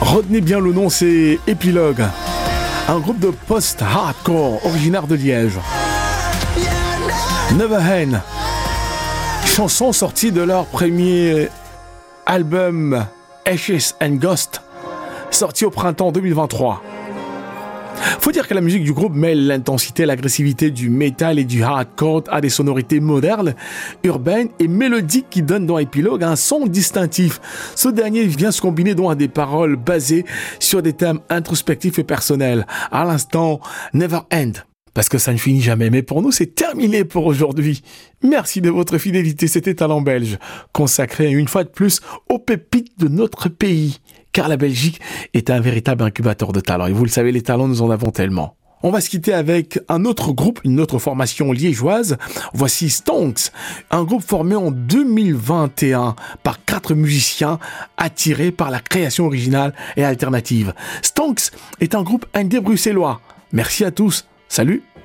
Retenez bien le nom, c'est Epilogue, un groupe de post-hardcore originaire de Liège. Never End, chanson sortie de leur premier album Ashes and Ghost, sorti au printemps 2023. Faut dire que la musique du groupe mêle l'intensité et l'agressivité du metal et du hardcore à des sonorités modernes, urbaines et mélodiques qui donnent dans Epilogue un son distinctif. Ce dernier vient se combiner donc à des paroles basées sur des thèmes introspectifs et personnels. À l'instant, Never End, parce que ça ne finit jamais. Mais pour nous, c'est terminé pour aujourd'hui. Merci de votre fidélité. C'était Talent Belge, consacré une fois de plus aux pépites de notre pays. Car la Belgique est un véritable incubateur de talents. Et vous le savez, les talents, nous en avons tellement. On va se quitter avec un autre groupe, une autre formation liégeoise. Voici Stonks, un groupe formé en 2021 par 4 musiciens attirés par la création originale et alternative. Stonks est un groupe indé bruxellois. Merci à tous. Salut!